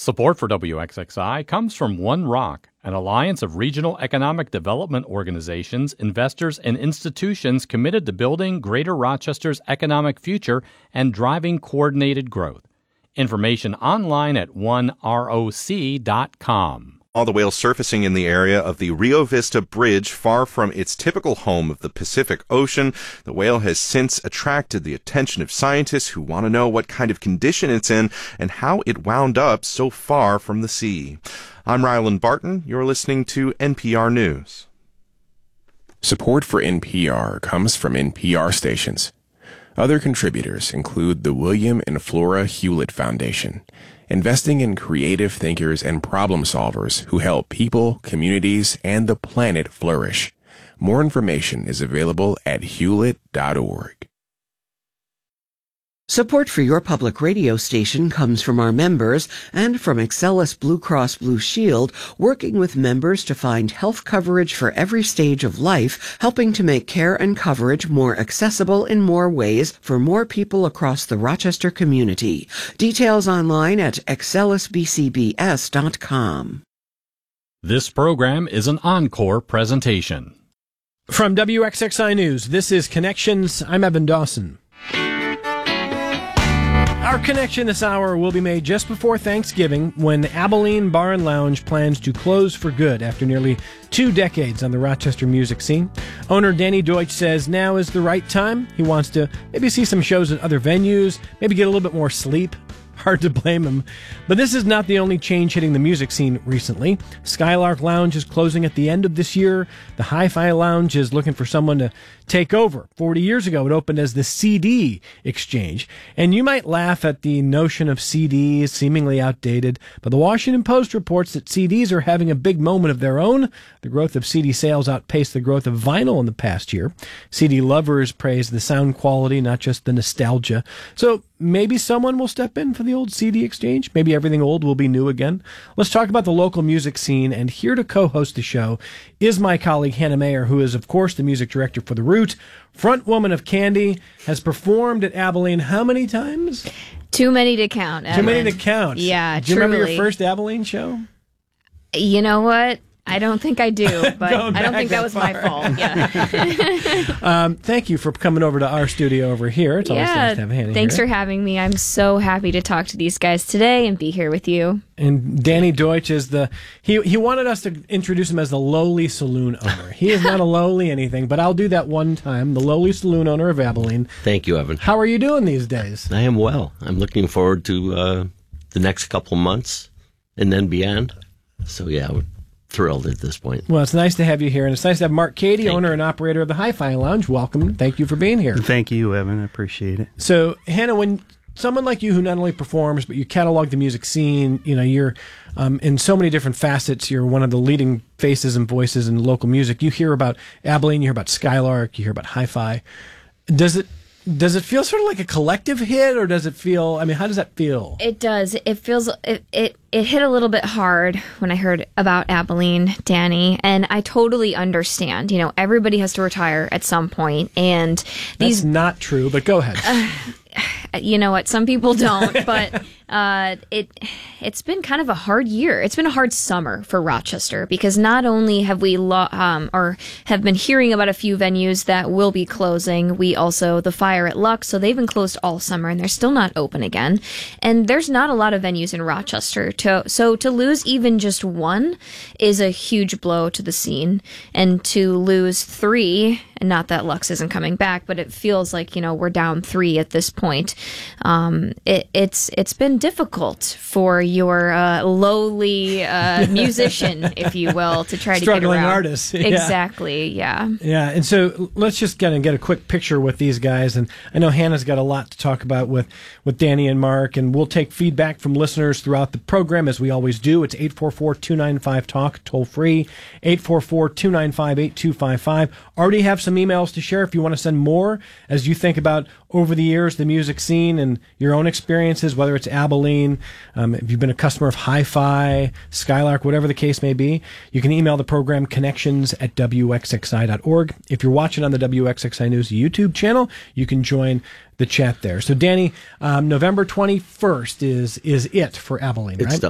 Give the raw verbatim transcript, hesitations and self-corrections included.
Support for W X X I comes from One Rock, an alliance of regional economic development organizations, investors, and institutions committed to building Greater Rochester's economic future and driving coordinated growth. Information online at one roc dot com. All the whales surfacing in the area of the Rio Vista Bridge, far from its typical home of the Pacific Ocean. The whale has since attracted the attention of scientists who want to know what kind of condition it's in and how it wound up so far from the sea. I'm Ryland Barton. You're listening to N P R News. Support for N P R comes from N P R stations. Other contributors include the William and Flora Hewlett Foundation, investing in creative thinkers and problem solvers who help people, communities, and the planet flourish. More information is available at hewlett dot org. Support for your public radio station comes from our members and from Excellus Blue Cross Blue Shield, working with members to find health coverage for every stage of life, helping to make care and coverage more accessible in more ways for more people across the Rochester community. Details online at excellus b c b s dot com. This program is an encore presentation. From W X X I News, this is Connections. I'm Evan Dawson. Our connection this hour will be made just before Thanksgiving, when Abilene Bar and Lounge plans to close for good after nearly two decades on the Rochester music scene. Owner Danny Deutsch says now is the right time. He wants to maybe see some shows at other venues, maybe get a little bit more sleep. Hard to blame him. But this is not the only change hitting the music scene recently. Skylark Lounge is closing at the end of this year. The Hi-Fi Lounge is looking for someone to take over. Forty years ago, it opened as the C D Exchange. And you might laugh at the notion of C Ds, seemingly outdated, but the Washington Post reports that C Ds are having a big moment of their own. The growth of C D sales outpaced the growth of vinyl in the past year. C D lovers praise the sound quality, not just the nostalgia. So maybe someone will step in for the old C D Exchange. Maybe everything old will be new again. Let's talk about the local music scene, and here to co-host the show is my colleague Hannah Mayer, who is, of course, the music director for The Root, front woman of Candy, has performed at Abilene how many times? Too many to count, Evan. Too many to count. Yeah, Do you truly. remember your first Abilene show? You know what? I don't think I do, but I don't think that was far. my fault. Yeah. um, thank you for coming over to our studio over here. It's always yeah, nice to have Hannah thanks here. for having me. I'm so happy to talk to these guys today and be here with you. And Danny Deutsch is the, he he wanted us to introduce him as the lowly saloon owner. He is not a lowly anything, but I'll do that one time. The lowly saloon owner of Abilene. Thank you, Evan. How are you doing these days? I am well. I'm looking forward to uh, the next couple months and then beyond. So, yeah, we're thrilled at this point. Well, it's nice to have you here, and it's nice to have Mark Cady, Thank owner you. and operator of the Hi-Fi Lounge. Welcome. Thank you for being here. Thank you, Evan. I appreciate it. So, Hannah, when someone like you who not only performs, but you catalog the music scene, you know, you're um, in so many different facets. You're one of the leading faces and voices in local music. You hear about Abilene, you hear about Skylark, you hear about Hi-Fi. Does it Does it feel sort of like a collective hit, or does it feel, I mean, how does that feel? It does. It feels, it, it, it hit a little bit hard when I heard about Abilene, Danny, and I totally understand. You know, everybody has to retire at some point, and these... That's not true, but go ahead. Uh, you know what? Some people don't, but uh, it it's been kind of a hard year. It's been a hard summer for Rochester, because not only have we lo- um, or have been hearing about a few venues that will be closing, we also the fire at Lux, so they've been closed all summer and they're still not open again. And there's not a lot of venues in Rochester, to so to lose even just one is a huge blow to the scene, and to lose three. And not that Lux isn't coming back, but it feels like, you know, we're down three at this point. Um, it, it's it's been difficult for your uh, lowly uh, musician, if you will, to try to Struggling get around. artist. Yeah. Exactly, yeah. Yeah, and so let's just kind of get a quick picture with these guys. And I know Hannah's got a lot to talk about with, with Danny and Mark, and we'll take feedback from listeners throughout the program, as we always do. It's eight four four, two nine five, talk, toll free, eight four four, two nine five, eight two five five. Already have some emails to share if you want to send more as you think about over the years the music scene and your own experiences, whether it's Abilene, um, if you've been a customer of Hi-Fi, Skylark, whatever the case may be. You can email the program connections at w x x i dot org. If you're watching on the W X X I News YouTube channel, you can join the chat there. So, Danny, um, November twenty-first is is it for Abilene, It's right? done.